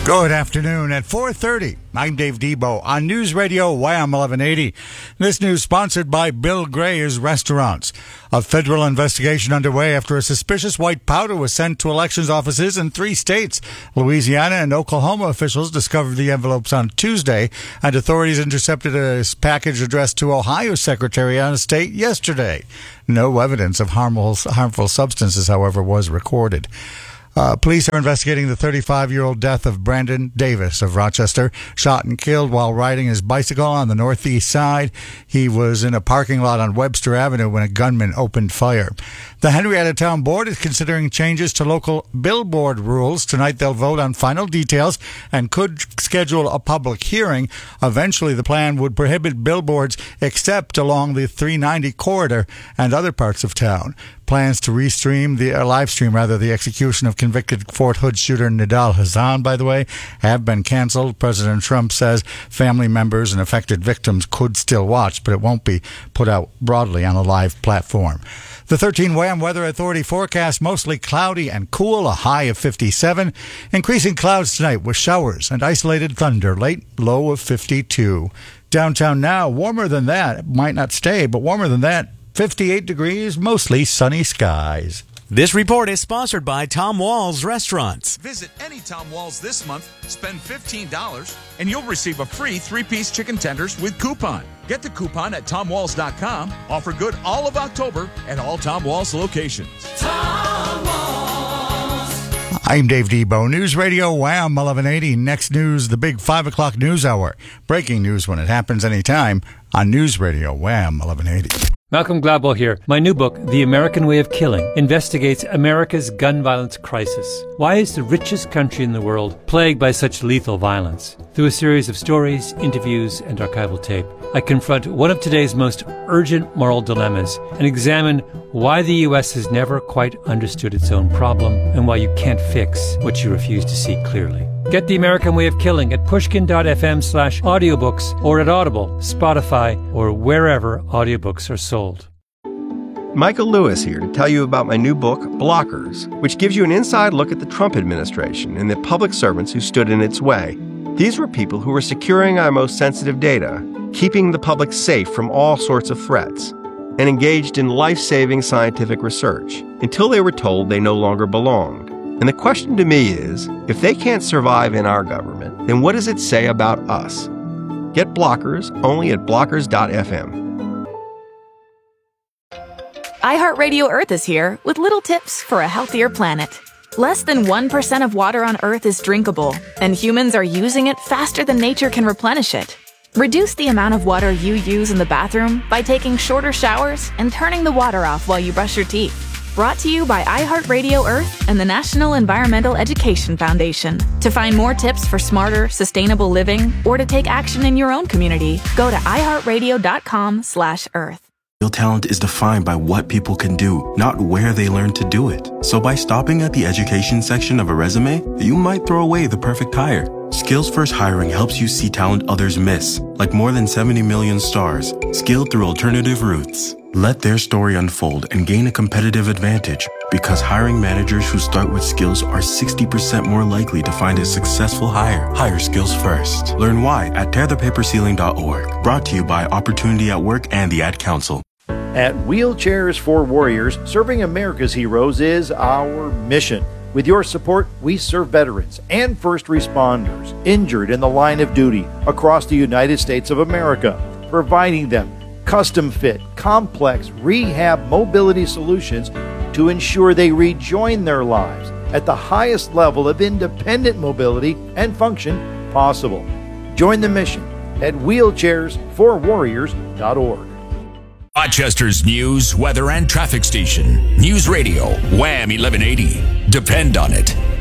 Good afternoon. At 4:30, I'm Dave Debo on News Radio Wham 1180. This news sponsored by Bill Gray's Restaurants. A federal investigation underway after a suspicious white powder was sent to elections offices in 3 states. Louisiana and Oklahoma officials discovered the envelopes on Tuesday, and authorities intercepted a package addressed to Ohio Secretary of State yesterday. No evidence of harmful substances, however, was recorded. Police are investigating the 35-year-old death of Brandon Davis of Rochester, shot and killed while riding his bicycle on the northeast side. He was in a parking lot on Webster Avenue when a gunman opened fire. The Henrietta Town Board is considering changes to local billboard rules. Tonight they'll vote on final details and could schedule a public hearing. Eventually the plan would prohibit billboards except along the 390 corridor and other parts of town. Plans to live stream the execution of convicted Fort Hood shooter Nidal Hasan, by the way, have been canceled. President Trump says family members and affected victims could still watch, but it won't be put out broadly on a live platform. The 13 Wham Weather Authority forecast mostly cloudy and cool, a high of 57. Increasing clouds tonight with showers and isolated thunder, late low of 52. Downtown now, warmer than that. It might not stay, but warmer than that. 58 degrees, mostly sunny skies. This report is sponsored by Tom Wall's Restaurants. Visit any Tom Wall's this month, spend $15, and you'll receive a free 3-piece chicken tenders with coupon. Get the coupon at TomWalls.com. Offer good all of October at all Tom Wall's locations. Tom Walls. I'm Dave Debo, News Radio Wham 1180. Next news, the big 5 o'clock news hour. Breaking news when it happens anytime on News Radio Wham 1180. Malcolm Gladwell here. My new book, The American Way of Killing, investigates America's gun violence crisis. Why is the richest country in the world plagued by such lethal violence? Through a series of stories, interviews, and archival tape, I confront one of today's most urgent moral dilemmas and examine why the U.S. has never quite understood its own problem and why you can't fix what you refuse to see clearly. Get The American Way of Killing at pushkin.fm/audiobooks or at Audible, Spotify, or wherever audiobooks are sold. Michael Lewis here to tell you about my new book, Blockers, which gives you an inside look at the Trump administration and the public servants who stood in its way. These were people who were securing our most sensitive data, keeping the public safe from all sorts of threats, and engaged in life-saving scientific research until they were told they no longer belonged. And the question to me is, if they can't survive in our government, then what does it say about us? Get Blockers only at blockers.fm. iHeartRadio Earth is here with little tips for a healthier planet. Less than 1% of water on Earth is drinkable, and humans are using it faster than nature can replenish it. Reduce the amount of water you use in the bathroom by taking shorter showers and turning the water off while you brush your teeth. Brought to you by iHeartRadio Earth and the National Environmental Education Foundation. To find more tips for smarter, sustainable living or to take action in your own community, go to iHeartRadio.com/Earth. Real talent is defined by what people can do, not where they learn to do it. So by stopping at the education section of a resume, you might throw away the perfect hire. Skills First Hiring helps you see talent others miss, like more than 70 million stars, skilled through alternative routes. Let their story unfold and gain a competitive advantage, because hiring managers who start with skills are 60% more likely to find a successful hire. Hire skills first. Learn why at tearthepaperceiling.org. Brought to you by Opportunity at Work and the Ad Council. At Wheelchairs for Warriors, serving America's heroes is our mission. With your support, we serve veterans and first responders injured in the line of duty across the United States of America, providing them custom-fit, complex rehab mobility solutions to ensure they rejoin their lives at the highest level of independent mobility and function possible. Join the mission at wheelchairsforwarriors.org. Rochester's news, weather, and traffic station. News Radio, Wham 1180. Depend on it.